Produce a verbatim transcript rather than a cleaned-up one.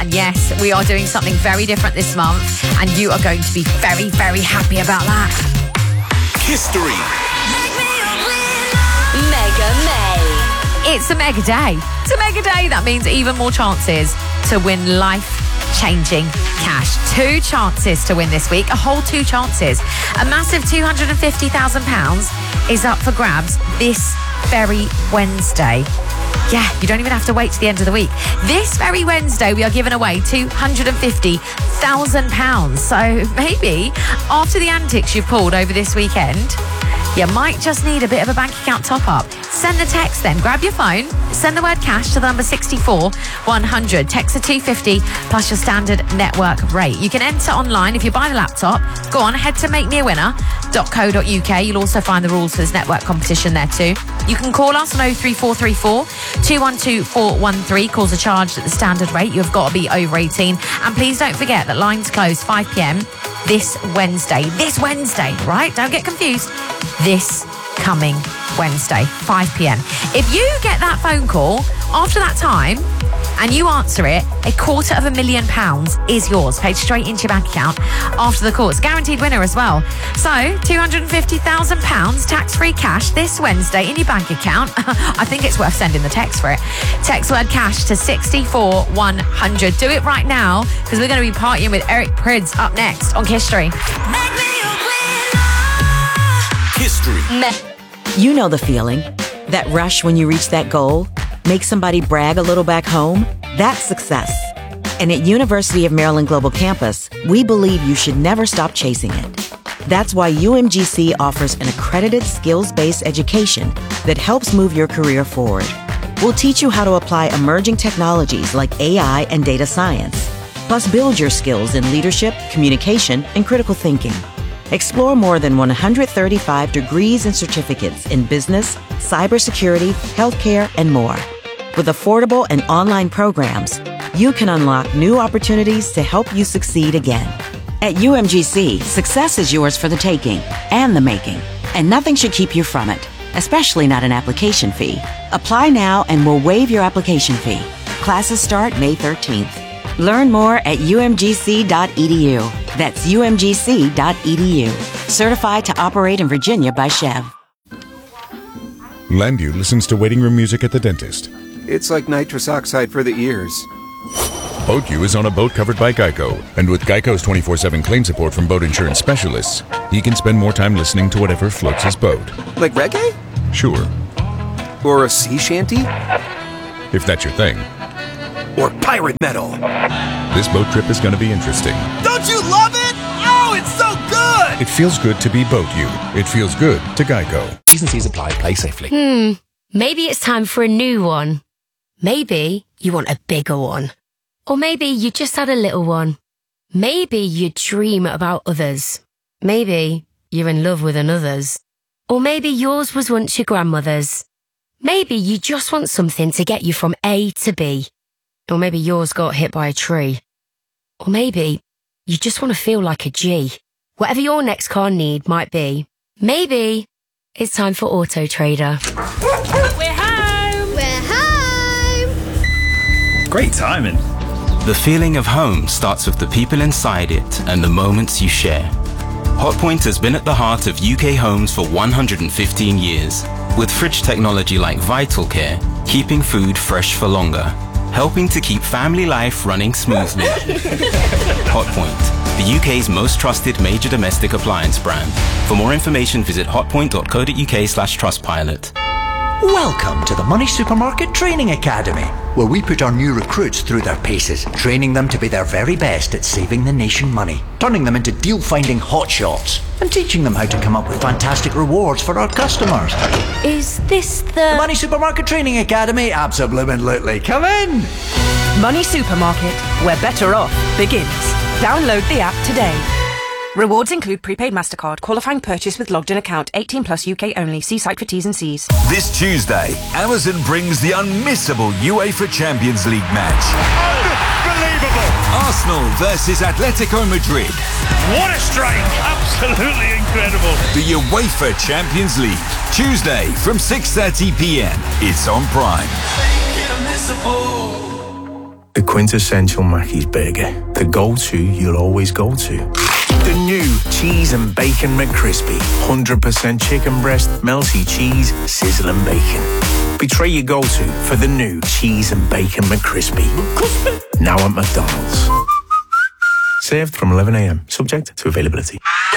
And yes, we are doing something very different this month, and you are going to be very, very happy about that. History. Mega May. It's a mega day. It's a mega day. That means even more chances to win life-changing cash. Two chances to win this week. A whole two chances. A massive two hundred fifty thousand pounds is up for grabs this very Wednesday. Yeah, you don't even have to wait to the end of the week. This very Wednesday, we are giving away two hundred fifty thousand pounds. So maybe after the antics you've pulled over this weekend, you might just need a bit of a bank account top-up. Send the text then. Grab your phone, send the word cash to the number sixty-four one hundred. Text the two hundred fifty plus your standard network rate. You can enter online if you buy the laptop. Go on, head to make me a winner dot co dot uk. You'll also find the rules for this network competition there too. You can call us on oh three four three four, two one two, four one three. Calls are charged at the standard rate. You've got to be over eighteen. And please don't forget that lines close five p.m. this Wednesday. This Wednesday, right? Don't get confused. This coming Wednesday, five p.m. If you get that phone call after that time and you answer it, a quarter of a million pounds is yours, paid straight into your bank account after the call. It's a guaranteed winner as well. So two hundred fifty thousand pounds tax-free cash this Wednesday in your bank account. I think it's worth sending the text for it. Text word cash to sixty-four one hundred. Do it right now because we're going to be partying with Eric Prydz up next on History. History. You know the feeling. That rush when you reach that goal? Make somebody brag a little back home? That's success. And at University of Maryland Global Campus, we believe you should never stop chasing it. That's why U M G C offers an accredited skills-based education that helps move your career forward. We'll teach you how to apply emerging technologies like A I and data science, plus build your skills in leadership, communication, and critical thinking. Explore more than one hundred thirty-five degrees and certificates in business, cybersecurity, healthcare, and more. With affordable and online programs, you can unlock new opportunities to help you succeed again. At U M G C, success is yours for the taking and the making, and nothing should keep you from it, especially not an application fee. Apply now and we'll waive your application fee. Classes start May thirteenth. Learn more at u m g c dot e d u. That's u m g c dot e d u. Certified to operate in Virginia by Chev. Landu listens to waiting room music at the dentist. It's like nitrous oxide for the ears. BoatU is on a boat covered by Geico, and with Geico's twenty-four seven claim support from boat insurance specialists, he can spend more time listening to whatever floats his boat. Like reggae? Sure. Or a sea shanty? If that's your thing. Or pirate metal. This boat trip is going to be interesting. Don't you love it? Oh, it's so good! It feels good to be BoatU. It feels good to Geico. T's and C's apply. Play safely. Hmm. Maybe it's time for a new one. Maybe you want a bigger one. Or maybe you just had a little one. Maybe you dream about others. Maybe you're in love with another's. Or maybe yours was once your grandmother's. Maybe you just want something to get you from A to B. Or maybe yours got hit by a tree. Or maybe you just want to feel like a G. Whatever your next car need might be, maybe it's time for Auto Trader. We're home! We're home! Great timing. The feeling of home starts with the people inside it and the moments you share. Hotpoint has been at the heart of U K homes for one hundred fifteen years, with fridge technology like Vital Care, keeping food fresh for longer, helping to keep family life running smoothly. Hotpoint, the U K's most trusted major domestic appliance brand. For more information, visit hotpoint dot co dot uk slash trustpilot. Welcome to the Money Supermarket Training Academy, where we put our new recruits through their paces, training them to be their very best at saving the nation money, turning them into deal-finding hotshots, and teaching them how to come up with fantastic rewards for our customers. Is this the... The Money Supermarket Training Academy? Absolutely. Come in! Money Supermarket, where better off begins. Download the app today. Rewards include prepaid MasterCard, qualifying purchase with logged in account, eighteen plus U K only. See site for T's and C's. This Tuesday, Amazon brings the unmissable UEFA Champions League match. Unbelievable! Arsenal versus Atletico Madrid. What a strike! Absolutely incredible. The UEFA Champions League. Tuesday from six thirty p.m. It's on Prime. The quintessential Mackey's burger. The go-to you'll always go to. The new Cheese and Bacon McCrispy. one hundred percent chicken breast, melty cheese, sizzling bacon. Betray your go-to for the new Cheese and Bacon McCrispy. Now at McDonald's. Served from eleven a.m. Subject to availability.